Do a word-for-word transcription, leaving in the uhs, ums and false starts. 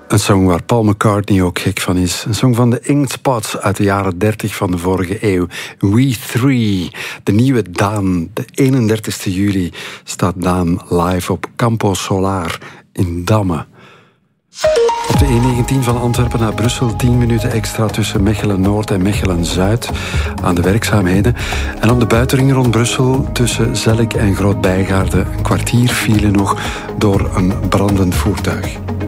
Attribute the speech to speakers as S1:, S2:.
S1: Een song waar Paul McCartney ook gek van is. Een song van de Inkpots uit de jaren dertig van de vorige eeuw. We Three. De nieuwe Daan. De eenendertigste juli staat Daan live op Campo Solar in Damme. Op de E negentien van Antwerpen naar Brussel tien minuten extra tussen Mechelen-Noord en Mechelen-Zuid aan de werkzaamheden. En op de buitenring rond Brussel tussen Zellik en Groot-Bijgaarden een kwartier file nog door een brandend voertuig.